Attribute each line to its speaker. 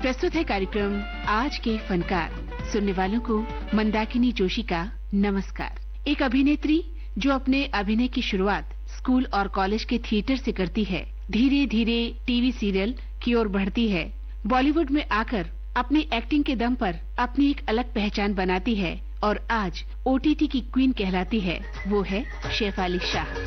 Speaker 1: प्रस्तुत है कार्यक्रम आज के फनकार। सुनने वालों को मंदाकिनी जोशी का नमस्कार। एक अभिनेत्री जो अपने अभिनय की शुरुआत स्कूल और कॉलेज के थिएटर से करती है, धीरे धीरे टीवी सीरियल की ओर बढ़ती है, बॉलीवुड में आकर अपनी एक्टिंग के दम पर अपनी एक अलग पहचान बनाती है और आज ओटीटी की क्वीन कहलाती है। वो है शेफाली शाह।